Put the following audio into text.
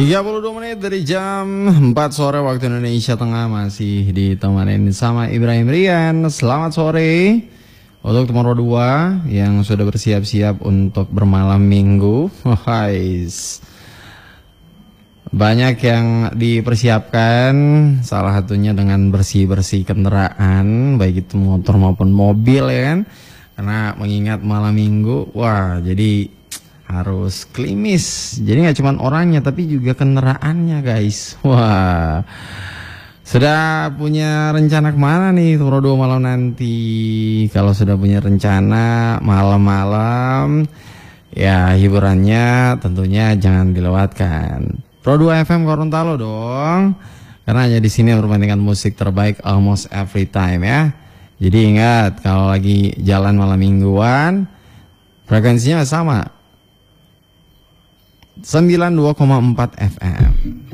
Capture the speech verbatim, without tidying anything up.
tiga puluh dua menit dari jam empat sore waktu Indonesia Tengah, masih ditemanin sama Ibrahim Rian. Selamat sore untuk teman dua yang sudah bersiap-siap untuk bermalam minggu. Guys, banyak yang dipersiapkan, salah satunya dengan bersih-bersih kendaraan, baik itu motor maupun mobil ya kan. Karena mengingat malam minggu, wah jadi harus klimis. Jadi nggak cuma orangnya tapi juga kendaraannya guys. Wah, sudah punya rencana kemana nih Pro dua malam nanti? Kalau sudah punya rencana malam-malam, ya hiburannya tentunya jangan dilewatkan. Pro dua F M Gorontalo dong. Karena hanya di sini memperbantingkan musik terbaik almost every time ya. Jadi ingat, kalau lagi jalan malam mingguan, frekuensinya sama sembilan puluh dua koma empat F M.